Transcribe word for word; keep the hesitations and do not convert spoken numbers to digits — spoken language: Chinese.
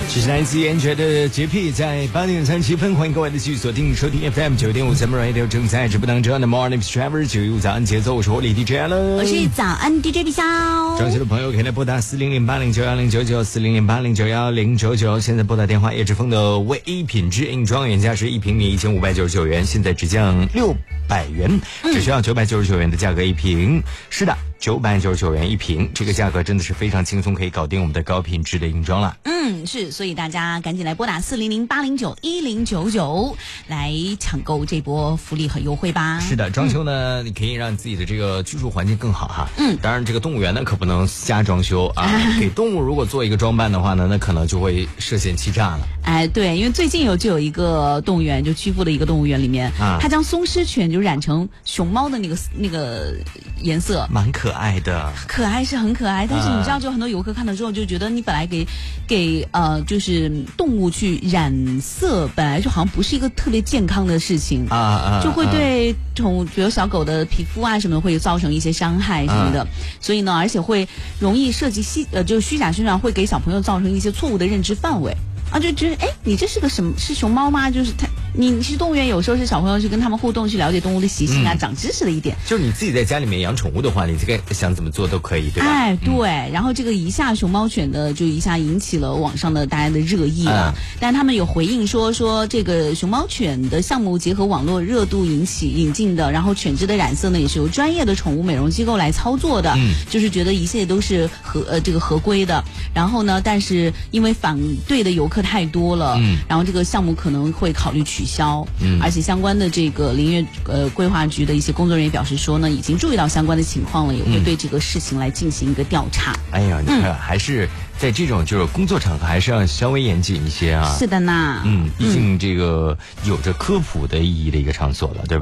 这是来自严爵的洁癖，在八点三十七分，欢迎各位的继续锁定收听 F M 九点五 Summer Radio 正在直播当中的 Morning Travel 九一五早安节奏，我是活力 D J 了， 我是早安 D J 毕肖。 张学的朋友可以来拨打四零零八零九幺零九九四零零八零九幺零九九，现在拨打电话，叶之峰的唯一品质硬装原价是一瓶米一千五百九十九元，现在只降六百元，只需要九百九十九元的价格一瓶。是的。九百九十九元一瓶，这个价格真的是非常轻松，可以搞定我们的高品质的硬装了。 嗯，是，所以大家赶紧来拨打四零零八零九一零九九来抢购这波福利和优惠吧。 是的，装修呢，嗯、你可以让自己的这个居住环境更好哈。 嗯， 当然这个动物园呢可不能瞎装修啊，给动物如果做一个装扮的话呢，那可能就会涉嫌欺诈了。 哎，对，因为最近有就有一个动物园，就曲阜的一个动物园里面，啊、它将松狮犬就染成熊猫的那个那个颜色， 蛮可爱的， 可爱是很可爱，但是你知道，就很多游客看了之后就觉得，你本来给给呃就是动物去染色，本来就好像不是一个特别健康的事情啊啊， 就会对宠物，比如小狗的皮肤啊什么的会造成一些伤害什么的，啊、所以呢，而且会容易涉及虚呃就是虚假宣传，会给小朋友造成一些错误的认知范围。啊，就觉得哎，你这是个什么？是熊猫吗？就是它，你去动物园有时候是小朋友去跟他们互动，去了解动物的习性啊，嗯、长知识的一点。 就是你自己在家里面养宠物的话，你这个想怎么做都可以，对吧？ 哎，对。嗯、然后这个一下熊猫犬的就一下引起了网上的大家的热议了。嗯、但他们有回应说说这个熊猫犬的项目结合网络热度引起引进的，然后犬只的染色呢也是由专业的宠物美容机构来操作的，嗯、就是觉得一切都是合呃这个合规的。然后呢，但是因为反对的游客太多了。嗯，然后这个项目可能会考虑取消，嗯，而且相关的这个林业呃规划局的一些工作人员表示说呢，已经注意到相关的情况了，也会对这个事情来进行一个调查。 哎呀，你看，嗯、还是在这种就是工作场合还是要稍微严谨一些啊。 是的呢， 嗯，毕竟这个有着科普的意义的一个场所了，对吧？